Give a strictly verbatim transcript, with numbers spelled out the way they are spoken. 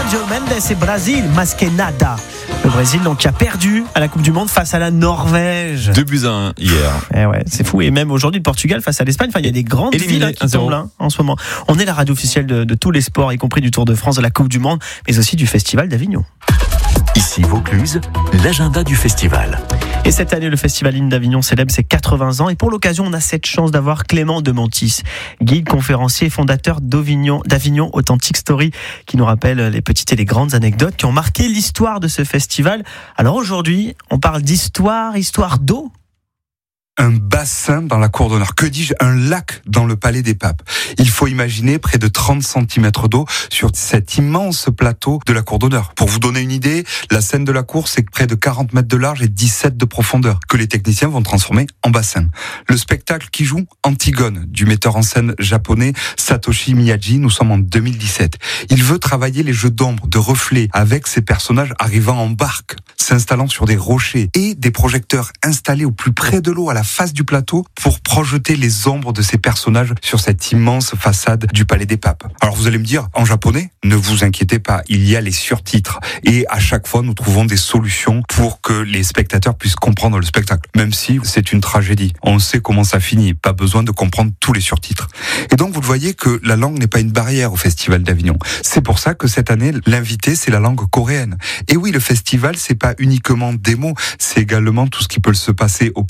Sergio Mendes et Brésil, Masquenada. Le Brésil donc qui a perdu à la Coupe du Monde face à la Norvège. deux buts à un hier. Eh ouais, c'est fou. Et même aujourd'hui le Portugal face à l'Espagne. Enfin, il y a des grandes Éliminé, villes hein, qui un zéro. tombent là en ce moment. On est la radio officielle de, de tous les sports, y compris du Tour de France, de la Coupe du Monde, mais aussi du Festival d'Avignon. Ici Vaucluse, l'agenda du festival. Et cette année, le Festival Ligne d'Avignon célèbre ses quatre-vingts ans. Et pour l'occasion, on a cette chance d'avoir Clément de Montis, guide, conférencier et fondateur d'Avignon, d'Avignon Authentic Story, qui nous rappelle les petites et les grandes anecdotes qui ont marqué l'histoire de ce festival. Alors aujourd'hui, on parle d'histoire, histoire d'eau. Un bassin dans la cour d'honneur. Que dis-je? Un lac dans le palais des papes. Il faut imaginer près de trente centimètres d'eau sur cet immense plateau de la cour d'honneur. Pour vous donner une idée, la scène de la cour, c'est près de quarante mètres de large et dix-sept de profondeur, que les techniciens vont transformer en bassin. Le spectacle qui joue, Antigone, du metteur en scène japonais Satoshi Miyagi. Nous sommes en deux mille dix-sept. Il veut travailler les jeux d'ombre, de reflets, avec ces personnages arrivant en barque, s'installant sur des rochers et des projecteurs installés au plus près de l'eau, à la face du plateau, pour projeter les ombres de ces personnages sur cette immense façade du Palais des Papes. Alors vous allez me dire, en japonais, ne vous inquiétez pas, il y a les surtitres. Et à chaque fois, nous trouvons des solutions pour que les spectateurs puissent comprendre le spectacle. Même si c'est une tragédie. On sait comment ça finit. Pas besoin de comprendre tous les surtitres. Et donc, vous le voyez que la langue n'est pas une barrière au Festival d'Avignon. C'est pour ça que cette année, l'invité, c'est la langue coréenne. Et oui, le festival, c'est pas uniquement des mots, c'est également tout ce qui peut se passer au